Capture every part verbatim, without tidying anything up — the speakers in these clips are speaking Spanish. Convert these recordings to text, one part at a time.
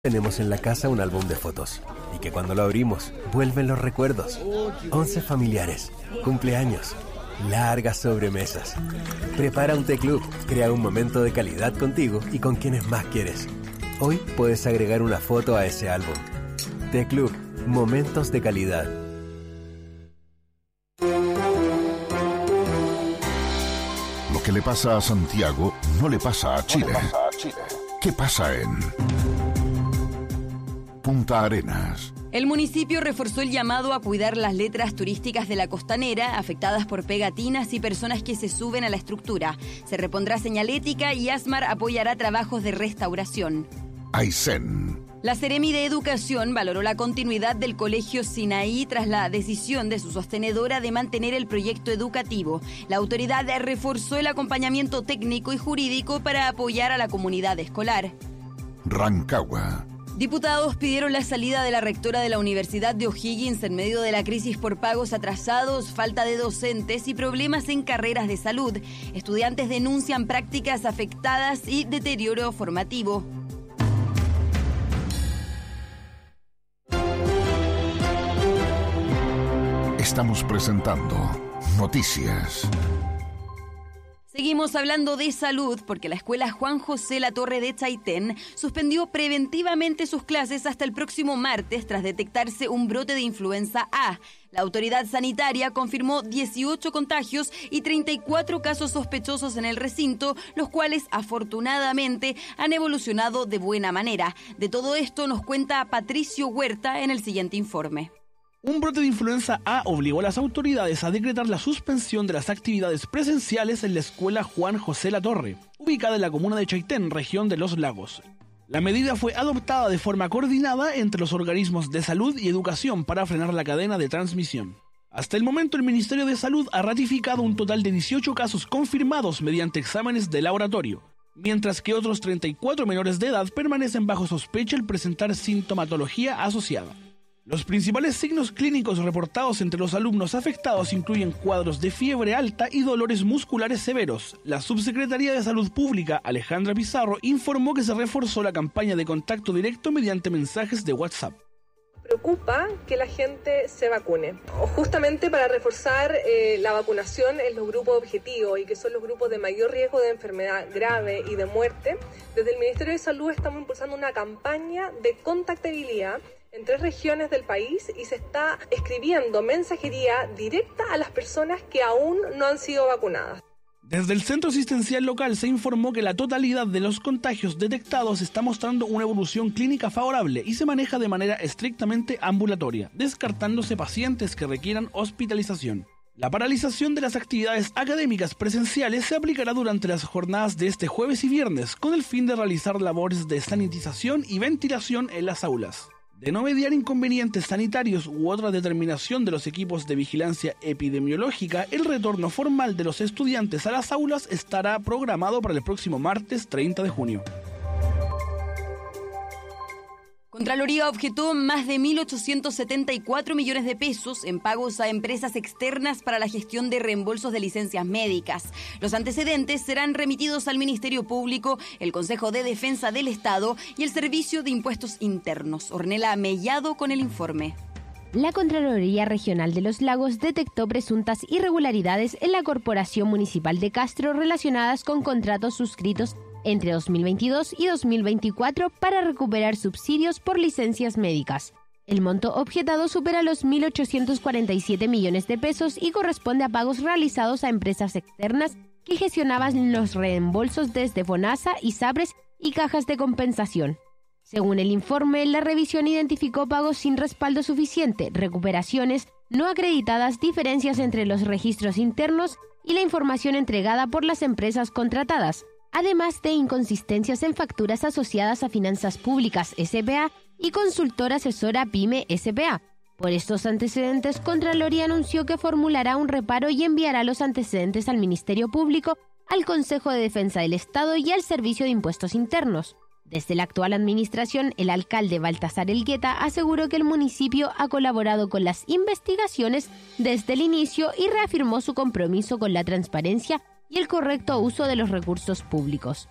Tenemos en la casa un álbum de fotos y que cuando lo abrimos vuelven los recuerdos. Once familiares, cumpleaños, largas sobremesas. Prepara un té club, crea un momento de calidad contigo y con quienes más quieres. Hoy puedes agregar una foto a ese álbum. Té Club, momentos de calidad. Lo que le pasa a Santiago no le pasa a Chile. ¿Qué pasa en Punta Arenas? El municipio reforzó el llamado a cuidar las letras turísticas de la costanera, afectadas por pegatinas y personas que se suben a la estructura. Se repondrá señalética y ASMAR apoyará trabajos de restauración. Aysén. La Seremi de Educación valoró la continuidad del Colegio Sinaí tras la decisión de su sostenedora de mantener el proyecto educativo. La autoridad reforzó el acompañamiento técnico y jurídico para apoyar a la comunidad escolar. Rancagua. Diputados pidieron la salida de la rectora de la Universidad de O'Higgins en medio de la crisis por pagos atrasados, falta de docentes y problemas en carreras de salud. Estudiantes denuncian prácticas afectadas y deterioro formativo. Estamos presentando Noticias. Seguimos hablando de salud porque la escuela Juan José Latorre de Chaitén suspendió preventivamente sus clases hasta el próximo martes tras detectarse un brote de influenza A. La autoridad sanitaria confirmó dieciocho contagios y treinta y cuatro casos sospechosos en el recinto, los cuales afortunadamente han evolucionado de buena manera. De todo esto nos cuenta Patricio Huerta en el siguiente informe. Un brote de influenza A obligó a las autoridades a decretar la suspensión de las actividades presenciales en la escuela Juan José Latorre, ubicada en la comuna de Chaitén, región de Los Lagos. La medida fue adoptada de forma coordinada entre los organismos de salud y educación para frenar la cadena de transmisión. Hasta el momento, el Ministerio de Salud ha ratificado un total de dieciocho casos confirmados mediante exámenes de laboratorio, mientras que otros treinta y cuatro menores de edad permanecen bajo sospecha al presentar sintomatología asociada. Los principales signos clínicos reportados entre los alumnos afectados incluyen cuadros de fiebre alta y dolores musculares severos. La Subsecretaría de Salud Pública, Alejandra Pizarro, informó que se reforzó la campaña de contacto directo mediante mensajes de WhatsApp. Preocupa que la gente se vacune, justamente para reforzar eh, la vacunación en los grupos objetivos y que son los grupos de mayor riesgo de enfermedad grave y de muerte. Desde el Ministerio de Salud estamos impulsando una campaña de contactabilidad en tres regiones del país y se está escribiendo mensajería directa a las personas que aún no han sido vacunadas. Desde el centro asistencial local se informó que la totalidad de los contagios detectados está mostrando una evolución clínica favorable y se maneja de manera estrictamente ambulatoria, descartándose pacientes que requieran hospitalización. La paralización de las actividades académicas presenciales se aplicará durante las jornadas de este jueves y viernes, con el fin de realizar labores de sanitización y ventilación en las aulas. De no mediar inconvenientes sanitarios u otra determinación de los equipos de vigilancia epidemiológica, el retorno formal de los estudiantes a las aulas estará programado para el próximo martes treinta de junio. Contraloría objetó más de mil ochocientos setenta y cuatro millones de pesos en pagos a empresas externas para la gestión de reembolsos de licencias médicas. Los antecedentes serán remitidos al Ministerio Público, el Consejo de Defensa del Estado y el Servicio de Impuestos Internos. Ornella Mellado con el informe. La Contraloría Regional de Los Lagos detectó presuntas irregularidades en la Corporación Municipal de Castro relacionadas con contratos suscritos entre dos mil veintidós y dos mil veinticuatro para recuperar subsidios por licencias médicas. El monto objetado supera los mil ochocientos cuarenta y siete millones de pesos y corresponde a pagos realizados a empresas externas que gestionaban los reembolsos desde FONASA, ISAPRES y cajas de compensación. Según el informe, la revisión identificó pagos sin respaldo suficiente, recuperaciones no acreditadas, diferencias entre los registros internos y la información entregada por las empresas contratadas, además de inconsistencias en facturas asociadas a Finanzas Públicas S P A y Consultora Asesora PYME S P A. Por estos antecedentes, Contraloría anunció que formulará un reparo y enviará los antecedentes al Ministerio Público, al Consejo de Defensa del Estado y al Servicio de Impuestos Internos. Desde la actual administración, el alcalde Baltasar Elgueta aseguró que el municipio ha colaborado con las investigaciones desde el inicio y reafirmó su compromiso con la transparencia y el correcto uso de los recursos públicos.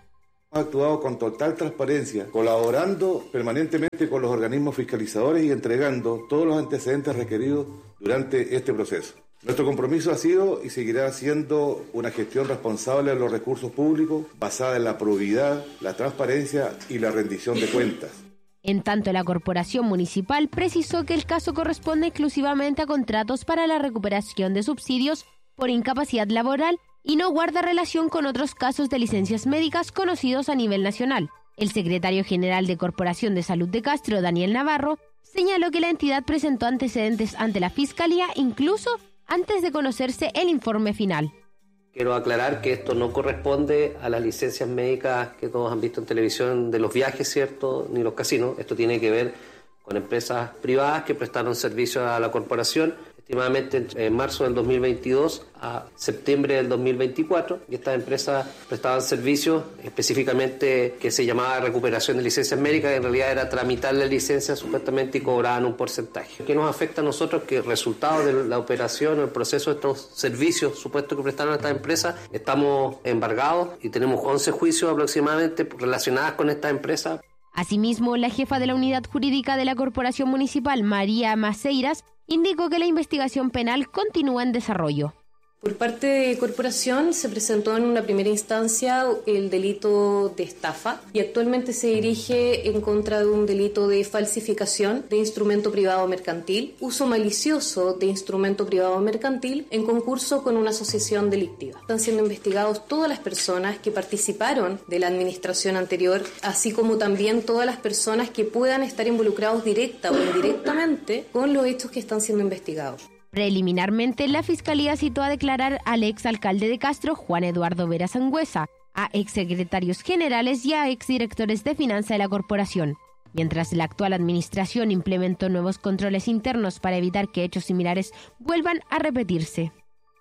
Hemos actuado con total transparencia, colaborando permanentemente con los organismos fiscalizadores y entregando todos los antecedentes requeridos durante este proceso. Nuestro compromiso ha sido y seguirá siendo una gestión responsable de los recursos públicos basada en la probidad, la transparencia y la rendición de cuentas. En tanto, la Corporación Municipal precisó que el caso corresponde exclusivamente a contratos para la recuperación de subsidios por incapacidad laboral y no guarda relación con otros casos de licencias médicas conocidos a nivel nacional. El secretario general de Corporación de Salud de Castro, Daniel Navarro, señaló que la entidad presentó antecedentes ante la Fiscalía incluso antes de conocerse el informe final. Quiero aclarar que esto no corresponde a las licencias médicas que todos han visto en televisión de los viajes, ¿cierto?, ni los casinos. Esto tiene que ver con empresas privadas que prestaron servicio a la corporación, estimadamente en marzo del dos mil veintidós a septiembre del dos mil veinticuatro, y estas empresas prestaban servicios específicamente que se llamaba recuperación de licencias médicas, que en realidad era tramitar la licencia supuestamente y cobraban un porcentaje. ¿Qué nos afecta a nosotros? Que el resultado de la operación o el proceso de estos servicios supuestos que prestaron a estas empresas, estamos embargados y tenemos once juicios aproximadamente relacionados con estas empresas. Asimismo, la jefa de la unidad jurídica de la Corporación Municipal, María Maceiras, indicó que la investigación penal continúa en desarrollo. Por parte de Corporación se presentó en una primera instancia el delito de estafa y actualmente se dirige en contra de un delito de falsificación de instrumento privado mercantil, uso malicioso de instrumento privado mercantil en concurso con una asociación delictiva. Están siendo investigados todas las personas que participaron de la administración anterior, así como también todas las personas que puedan estar involucrados directa o indirectamente con los hechos que están siendo investigados. Preliminarmente, la Fiscalía citó a declarar al exalcalde de Castro, Juan Eduardo Vera Sangüesa, a exsecretarios generales y a exdirectores de finanzas de la corporación, mientras la actual administración implementó nuevos controles internos para evitar que hechos similares vuelvan a repetirse.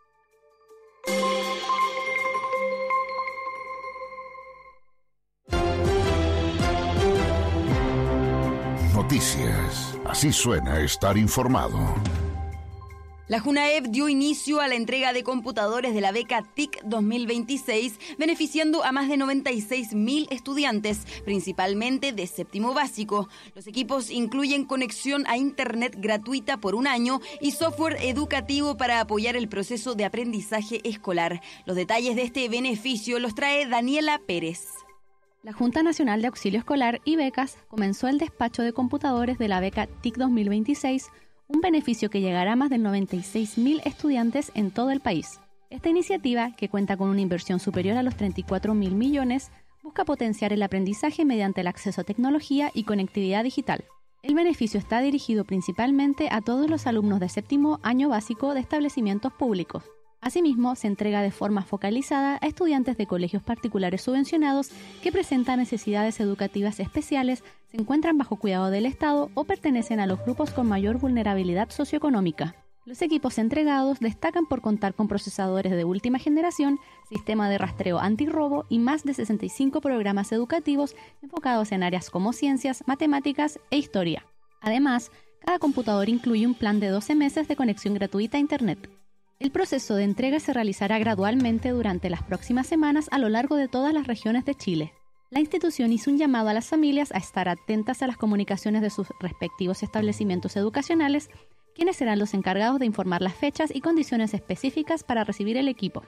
Noticias. Así suena estar informado. La JUNAEP dio inicio a la entrega de computadores de la beca T I C dos mil veintiséis, beneficiando a más de noventa y seis mil estudiantes, principalmente de séptimo básico. Los equipos incluyen conexión a Internet gratuita por un año y software educativo para apoyar el proceso de aprendizaje escolar. Los detalles de este beneficio los trae Daniela Pérez. La Junta Nacional de Auxilio Escolar y Becas comenzó el despacho de computadores de la beca T I C dos mil veintiséis, un beneficio que llegará a más de noventa y seis mil estudiantes en todo el país. Esta iniciativa, que cuenta con una inversión superior a los treinta y cuatro mil millones, busca potenciar el aprendizaje mediante el acceso a tecnología y conectividad digital. El beneficio está dirigido principalmente a todos los alumnos de séptimo año básico de establecimientos públicos. Asimismo, se entrega de forma focalizada a estudiantes de colegios particulares subvencionados que presentan necesidades educativas especiales, se encuentran bajo cuidado del Estado o pertenecen a los grupos con mayor vulnerabilidad socioeconómica. Los equipos entregados destacan por contar con procesadores de última generación, sistema de rastreo antirrobo y más de sesenta y cinco programas educativos enfocados en áreas como ciencias, matemáticas e historia. Además, cada computador incluye un plan de doce meses de conexión gratuita a Internet. El proceso de entrega se realizará gradualmente durante las próximas semanas a lo largo de todas las regiones de Chile. La institución hizo un llamado a las familias a estar atentas a las comunicaciones de sus respectivos establecimientos educacionales, quienes serán los encargados de informar las fechas y condiciones específicas para recibir el equipo.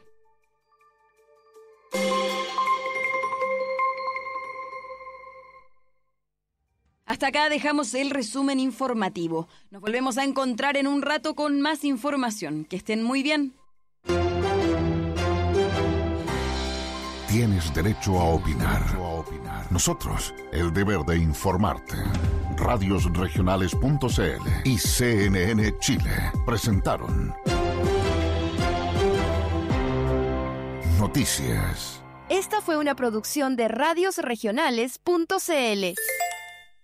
Hasta acá dejamos el resumen informativo. Nos volvemos a encontrar en un rato con más información. Que estén muy bien. Tienes derecho a opinar. Nosotros, el deber de informarte. Radios Regionales punto c l y C N N Chile presentaron Noticias. Esta fue una producción de Radios Regionales punto c l.